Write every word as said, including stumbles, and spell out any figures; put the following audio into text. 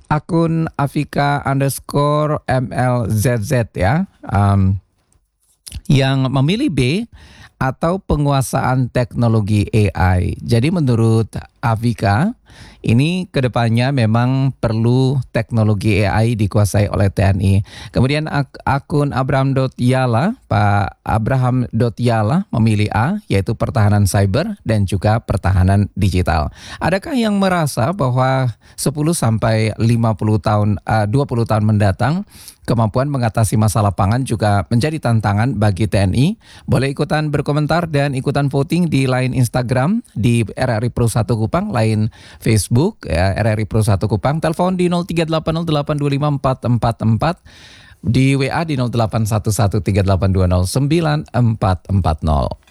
akun Afika underscore MLZZ ya, um, yang memilih B atau penguasaan teknologi A I. Jadi menurut Afika, ini kedepannya memang perlu teknologi A I dikuasai oleh T N I. Kemudian ak- akun Abraham.yala, Pak Abraham.yala memilih A, yaitu pertahanan cyber dan juga pertahanan digital. Adakah yang merasa bahwa sepuluh sampai lima puluh tahun, uh, dua puluh tahun mendatang, kemampuan mengatasi masalah pangan juga menjadi tantangan bagi T N I? Boleh ikutan berkomentar dan ikutan voting di line Instagram di R R I Pro satu Kupang, line Facebook ya, R R I Pro satu Kupang, telepon di nol tiga delapan nol delapan dua lima empat empat empat, di W A di nol delapan satu satu tiga delapan dua nol sembilan empat empat nol.